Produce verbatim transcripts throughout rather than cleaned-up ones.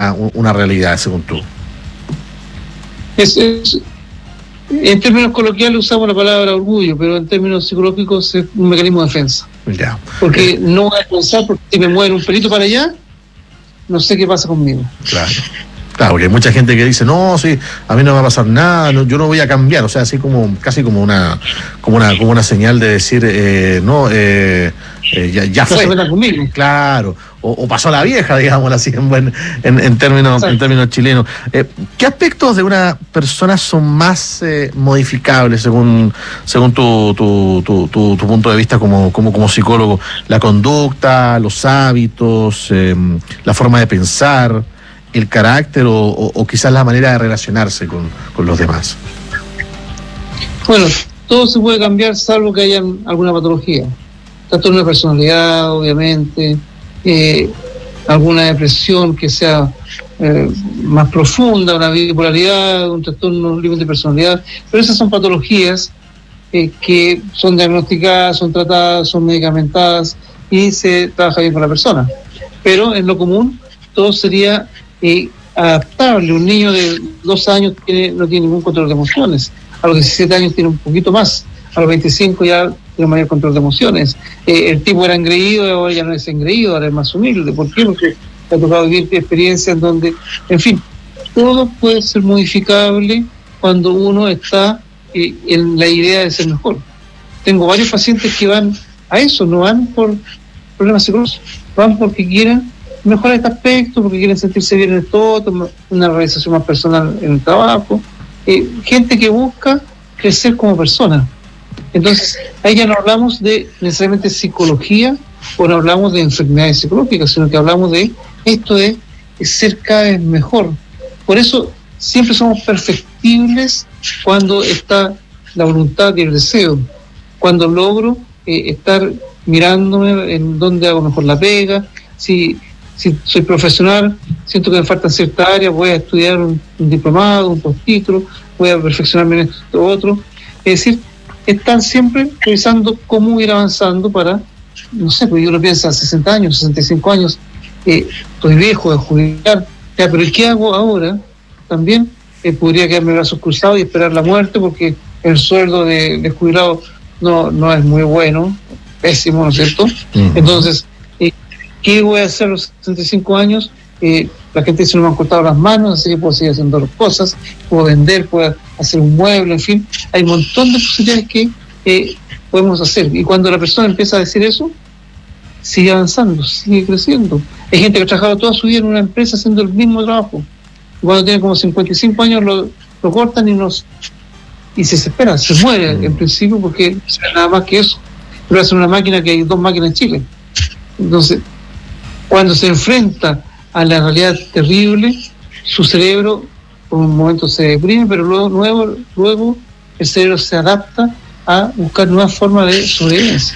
una, una realidad, según tú. Es, es, en términos coloquiales usamos la palabra orgullo, pero en términos psicológicos es un mecanismo de defensa. Ya. Porque eh. no voy a pensar, porque si me mueven un pelito para allá, no sé qué pasa conmigo. Claro. Claro, porque hay mucha gente que dice, no, sí, a mí no me va a pasar nada, no, yo no voy a cambiar, o sea, así como, casi como una, como una, como una señal de decir, eh, no, eh, eh, ya, ya fue. No se conmigo. Claro, o, o pasó la vieja, digámoslo así, en, buen, en, en términos, en términos chilenos. Eh, ¿Qué aspectos de una persona son más eh, modificables según, según tu, tu, tu, tu, tu punto de vista como, como, como psicólogo? La conducta, los hábitos, eh, la forma de pensar, el carácter o, o, o quizás la manera de relacionarse con, con los demás. Bueno, todo se puede cambiar salvo que haya alguna patología. Trastorno de personalidad, obviamente, eh, alguna depresión que sea eh, más profunda, una bipolaridad, un trastorno límite de personalidad, pero esas son patologías eh, que son diagnosticadas, son tratadas, son medicamentadas y se trabaja bien con la persona. Pero en lo común todo sería Eh, adaptable. Un niño de dos años tiene, no tiene ningún control de emociones, a los diecisiete años tiene un poquito más, a los veinticinco ya tiene mayor control de emociones. Eh, el tipo era engreído, ahora ya no es engreído, ahora es más humilde. ¿Por qué? Porque le ha tocado vivir experiencias en donde, en fin, todo puede ser modificable cuando uno está eh, en la idea de ser mejor. Tengo varios pacientes que van a eso, no van por problemas psicológicos, van porque quieren mejorar este aspecto, porque quieren sentirse bien en todo, una realización más personal en el trabajo, eh, gente que busca crecer como persona. Entonces, ahí ya no hablamos de necesariamente psicología o no hablamos de enfermedades psicológicas, sino que hablamos de esto de ser cada vez mejor. Por eso siempre somos perfectibles cuando está la voluntad y el deseo, cuando logro eh, estar mirándome en dónde hago mejor la pega, si Si soy profesional, siento que me falta cierta área, voy a estudiar un, un diplomado, un posttítulo, voy a perfeccionarme en esto otro. Es decir, están siempre revisando cómo ir avanzando para, no sé, porque uno piensa sesenta años, sesenta y cinco años, eh, estoy viejo, de jubilar, ya, pero ¿qué hago ahora? También eh, podría quedarme brazos cruzados y esperar la muerte porque el sueldo de, de jubilado no, no es muy bueno, pésimo, ¿no es cierto? Uh-huh. Entonces, ¿qué voy a hacer a los sesenta y cinco años? Eh, la gente dice, no me han cortado las manos, así que puedo seguir haciendo las cosas, puedo vender, puedo hacer un mueble, en fin. Hay un montón de posibilidades que eh, podemos hacer. Y cuando la persona empieza a decir eso, sigue avanzando, sigue creciendo. Hay gente que ha trabajado toda su vida en una empresa haciendo el mismo trabajo. Y cuando tiene como cincuenta y cinco años lo, lo cortan y nos y se desespera, se muere en principio porque no es nada más que eso. Pero es una máquina que hay dos máquinas en Chile. Entonces, cuando se enfrenta a la realidad terrible, su cerebro por un momento se deprime, pero luego, luego, luego el cerebro se adapta a buscar nuevas formas de sobrevivencia.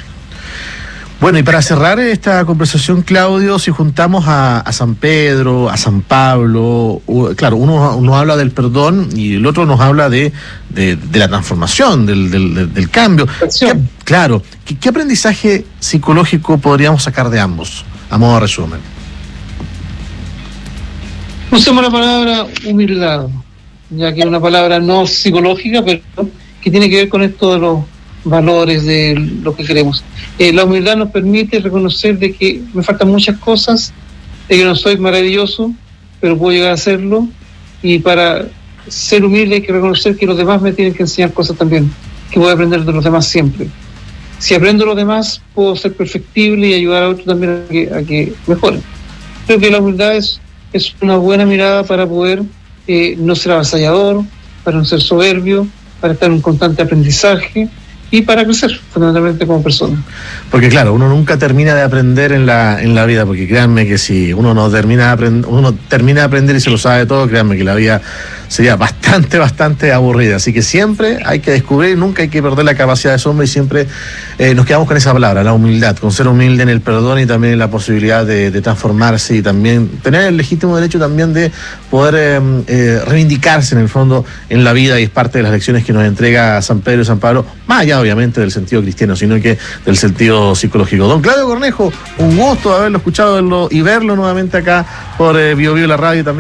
Bueno, y para cerrar esta conversación, Claudio, si juntamos a, a San Pedro, a San Pablo, uh, claro, uno nos habla del perdón y el otro nos habla de, de, de la transformación, del, del, del cambio. ¿Qué, claro, ¿qué, ¿qué aprendizaje psicológico podríamos sacar de ambos? A modo de resumen. Usemos la palabra humildad, ya que es una palabra no psicológica, pero que tiene que ver con esto de los valores, de lo que queremos. Eh, la humildad nos permite reconocer de que me faltan muchas cosas, de que no soy maravilloso, pero puedo llegar a serlo, y para ser humilde hay que reconocer que los demás me tienen que enseñar cosas también, que voy a aprender de los demás siempre. Si aprendo los demás, puedo ser perfectible y ayudar a otros también a que, a que mejoren. Creo que la humildad es, es una buena mirada para poder eh, no ser avasallador, para no ser soberbio, para estar en un constante aprendizaje y para crecer fundamentalmente como persona. Porque claro, uno nunca termina de aprender en la en la vida, porque créanme que si uno no termina de aprender, uno termina de aprender y se lo sabe todo, créanme que la vida sería bastante, bastante aburrida. Así que siempre hay que descubrir, nunca hay que perder la capacidad de asombro y siempre eh, nos quedamos con esa palabra, la humildad, con ser humilde en el perdón y también en la posibilidad de, de transformarse y también tener el legítimo derecho también de poder eh, eh, reivindicarse en el fondo en la vida, y es parte de las lecciones que nos entrega San Pedro y San Pablo, más allá obviamente del sentido cristiano, sino que del sentido psicológico. Don Claudio Cornejo, un gusto haberlo escuchado verlo, y verlo nuevamente acá por eh, Bio Bio la radio también.